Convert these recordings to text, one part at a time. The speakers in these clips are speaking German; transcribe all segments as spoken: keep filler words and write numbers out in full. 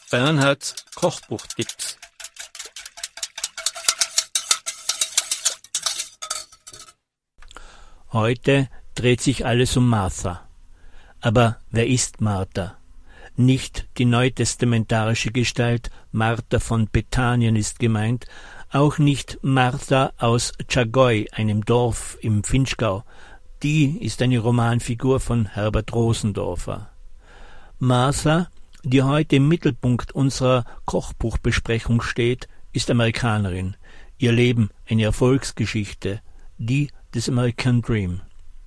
Bernhards Kochbuchtipps. Heute dreht sich alles um Martha. Aber wer ist Martha? Nicht die neutestamentarische Gestalt Martha von Bethanien ist gemeint, auch nicht Martha aus Czagoj, einem Dorf im Vinschgau. Die ist eine Romanfigur von Herbert Rosendorfer. Martha, die heute im Mittelpunkt unserer Kochbuchbesprechung steht, ist Amerikanerin. Ihr Leben eine Erfolgsgeschichte, die des American Dream.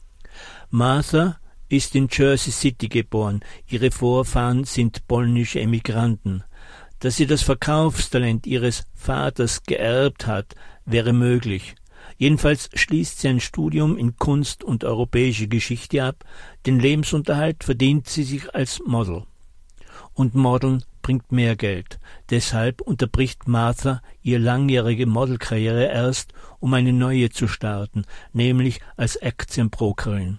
Martha ist in Jersey City geboren. Ihre Vorfahren sind polnische Emigranten. Dass sie das Verkaufstalent ihres Vaters geerbt hat, wäre möglich. Jedenfalls schließt sie ein Studium in Kunst und europäische Geschichte ab. Den Lebensunterhalt verdient sie sich als Model. Und Modeln bringt mehr Geld. Deshalb unterbricht Martha ihre langjährige Modelkarriere erst, um eine neue zu starten, nämlich als Aktienbrokerin.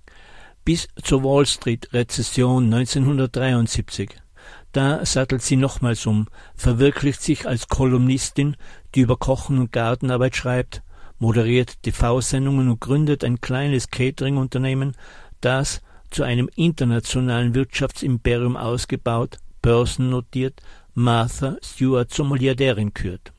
Bis zur Wall-Street-Rezession neunzehnhundertdreiundsiebzig. Da sattelt sie nochmals um, verwirklicht sich als Kolumnistin, die über Kochen und Gartenarbeit schreibt, moderiert T V-Sendungen und gründet ein kleines Catering-Unternehmen, das, zu einem internationalen Wirtschaftsimperium ausgebaut, börsennotiert, Martha Stewart zur Milliardärin kürt.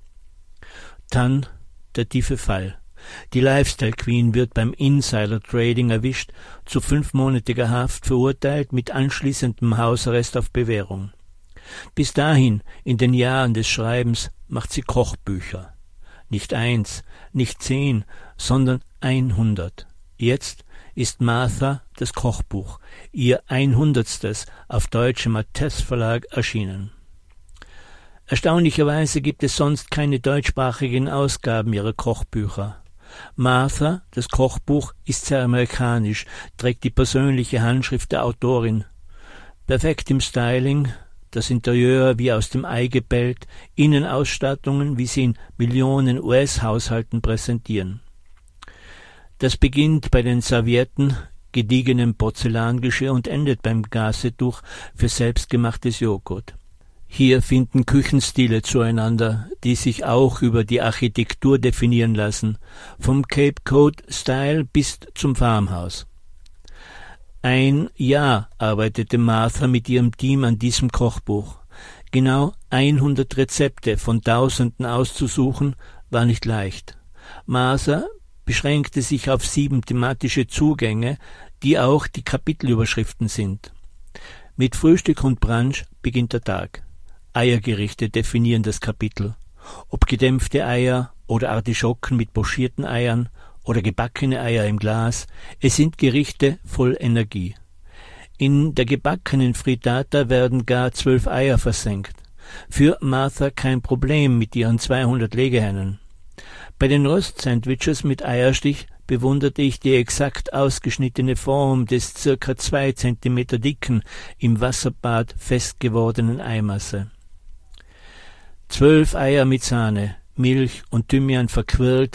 Dann der tiefe Fall. Die Lifestyle Queen wird beim Insider-Trading erwischt, zu fünfmonatiger Haft verurteilt mit anschließendem Hausarrest auf Bewährung. Bis dahin, in den Jahren des Schreibens, macht sie Kochbücher. Nicht eins, nicht zehn, sondern einhundert. Jetzt ist Martha das Kochbuch, ihr einhundertstes, auf Deutsch im Matthes Verlag erschienen. Erstaunlicherweise gibt es sonst keine deutschsprachigen Ausgaben ihrer Kochbücher. Martha, das Kochbuch, ist sehr amerikanisch, trägt die persönliche Handschrift der Autorin. Perfekt im Styling, das Interieur wie aus dem Ei gebellt, Innenausstattungen, wie sie in Millionen U S-Haushalten präsentieren. Das beginnt bei den Servietten, gediegenem Porzellangeschirr und endet beim Gazetuch für selbstgemachtes Joghurt. Hier finden Küchenstile zueinander, die sich auch über die Architektur definieren lassen, vom Cape Cod Style bis zum Farmhaus. Ein Jahr arbeitete Martha mit ihrem Team an diesem Kochbuch. Genau hundert Rezepte von Tausenden auszusuchen, war nicht leicht. Martha beschränkte sich auf sieben thematische Zugänge, die auch die Kapitelüberschriften sind. Mit Frühstück und Brunch beginnt der Tag. Eiergerichte definieren das Kapitel. Ob gedämpfte Eier oder Artischocken mit pochierten Eiern oder gebackene Eier im Glas, es sind Gerichte voll Energie. In der gebackenen Frittata werden gar zwölf Eier versenkt. Für Martha kein Problem mit ihren zweihundert Legehennen. Bei den Röstsandwiches mit Eierstich bewunderte ich die exakt ausgeschnittene Form des circa zwei Zentimeter dicken, im Wasserbad fest gewordenen Eimasse. Zwölf Eier mit Sahne, Milch und Thymian verquirlt